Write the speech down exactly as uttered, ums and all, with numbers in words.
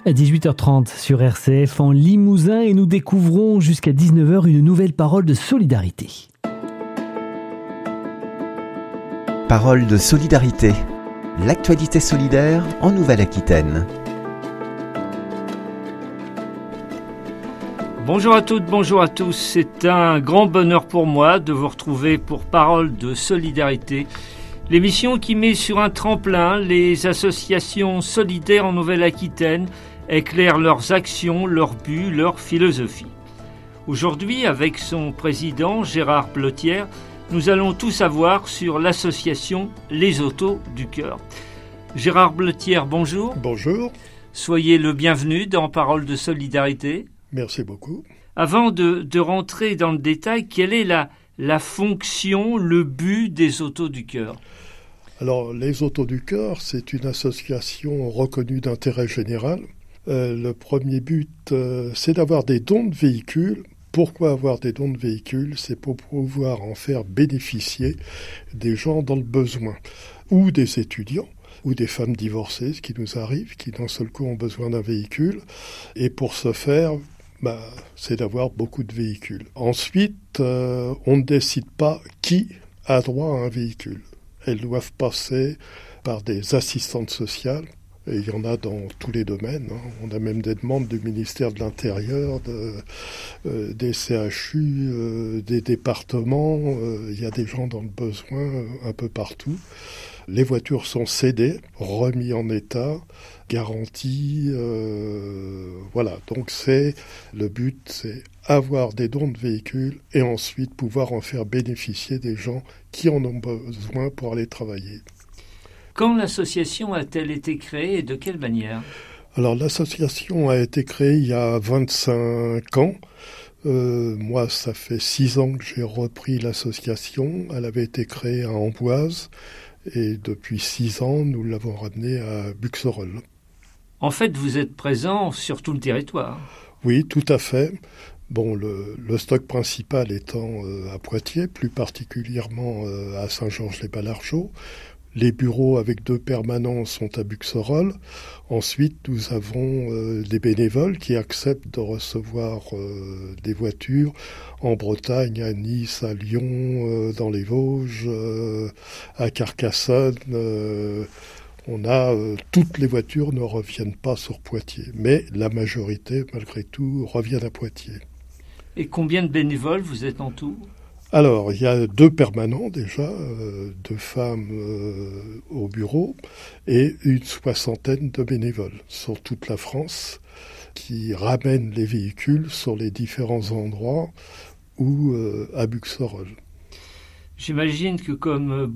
À dix-huit heures trente sur R C F en Limousin et nous découvrons jusqu'à dix-neuf heures une nouvelle parole de solidarité. Parole de solidarité. L'actualité solidaire en Nouvelle-Aquitaine. Bonjour à toutes, bonjour à tous. C'est un grand bonheur pour moi de vous retrouver pour Parole de solidarité. L'émission qui met sur un tremplin les associations solidaires en Nouvelle-Aquitaine, éclaire leurs actions, leurs buts, leur philosophie. Aujourd'hui, avec son président Gérard Blotière, nous allons tout savoir sur l'association Les Autos du Cœur. Gérard Blotière, bonjour. Bonjour. Soyez le bienvenu dans Parole de solidarité. Merci beaucoup. Avant de, de rentrer dans le détail, quelle est la, la fonction, le but des Autos du Cœur ? Alors, les Autos du Cœur, c'est une association reconnue d'intérêt général. Euh, le premier but, euh, c'est d'avoir des dons de véhicules. Pourquoi avoir des dons de véhicules ? C'est pour pouvoir en faire bénéficier des gens dans le besoin, ou des étudiants, ou des femmes divorcées, ce qui nous arrive, qui d'un seul coup ont besoin d'un véhicule. Et pour ce faire, bah, c'est d'avoir beaucoup de véhicules. Ensuite, euh, on ne décide pas qui a droit à un véhicule. Elles doivent passer par des assistantes sociales. Et il y en a dans tous les domaines. Hein. On a même des demandes du ministère de l'Intérieur, de, euh, des C H U, euh, des départements. Euh, il y a des gens dans le besoin euh, un peu partout. Les voitures sont cédées, remises en état, garanties. Euh, voilà, donc c'est le but, c'est avoir des dons de véhicules et ensuite pouvoir en faire bénéficier des gens qui en ont besoin pour aller travailler. Quand l'association a-t-elle été créée et de quelle manière ? Alors l'association a été créée il y a vingt-cinq ans. Euh, moi, ça fait six ans que j'ai repris l'association. Elle avait été créée à Amboise et depuis six ans, nous l'avons ramenée à Buxerolles. En fait, vous êtes présent sur tout le territoire. Oui, tout à fait. Bon, le, le stock principal étant euh, à Poitiers, plus particulièrement euh, à Saint-Georges-les-Balargeaux. Les bureaux avec deux permanents sont à Buxerolles. Ensuite, nous avons euh, des bénévoles qui acceptent de recevoir euh, des voitures en Bretagne, à Nice, à Lyon, euh, dans les Vosges, euh, à Carcassonne. Euh, on a euh, toutes les voitures ne reviennent pas sur Poitiers, mais la majorité, malgré tout, reviennent à Poitiers. Et combien de bénévoles vous êtes en tout ? Alors, il y a deux permanents déjà, euh, deux femmes euh, au bureau et une soixantaine de bénévoles sur toute la France qui ramènent les véhicules sur les différents endroits ou euh, à Buxerolles. J'imagine que comme